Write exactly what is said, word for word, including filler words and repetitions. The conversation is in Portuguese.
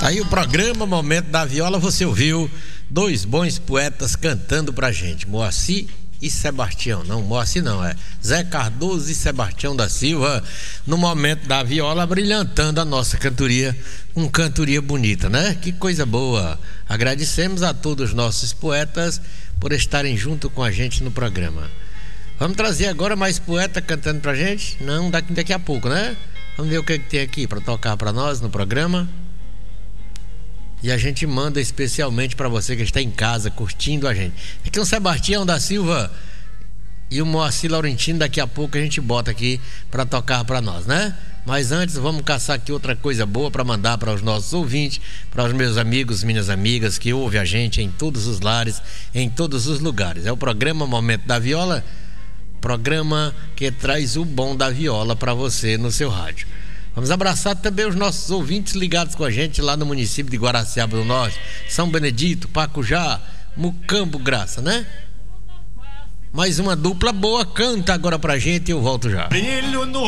Aí o programa Momento da Viola, você ouviu dois bons poetas cantando pra gente, Moacir e Sebastião. Não, Moacir não, é Zé Cardoso e Sebastião da Silva, no Momento da Viola, brilhantando a nossa cantoria, com cantoria bonita, né? Que coisa boa. Agradecemos a todos os nossos poetas por estarem junto com a gente no programa. Vamos trazer agora mais poeta cantando pra gente? Não, daqui, daqui a pouco, né? Vamos ver o que, que tem aqui para tocar pra nós no programa. E a gente manda especialmente para você que está em casa curtindo a gente. Aqui é o Sebastião da Silva e o Moacir Laurentino, daqui a pouco a gente bota aqui para tocar para nós, né? Mas antes vamos caçar aqui outra coisa boa para mandar para os nossos ouvintes, para os meus amigos, minhas amigas que ouvem a gente em todos os lares, em todos os lugares. É o programa Momento da Viola, programa que traz o bom da viola para você no seu rádio. Vamos abraçar também os nossos ouvintes ligados com a gente lá no município de Guaraciaba do Norte, São Benedito, Pacujá, Mucambo, Graça, né? Mais uma dupla boa canta agora pra gente e eu volto já. Brilho no